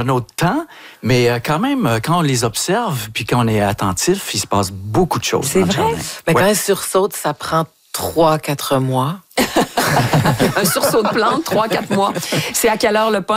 autre temps, mais quand même, quand on les observe, puis quand on est attentif, il se passe beaucoup de choses. C'est vrai? Mais quand elle sursaute, ça prend 3-4 mois. Un sursaut de plante, 3-4 mois. C'est à quelle heure le